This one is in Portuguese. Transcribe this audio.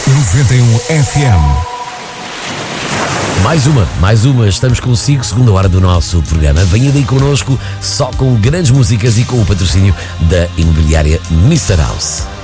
91 FM. Mais uma, estamos consigo, segunda hora do nosso programa. Venha daí connosco, só com grandes músicas e com o patrocínio da imobiliária Mr. House.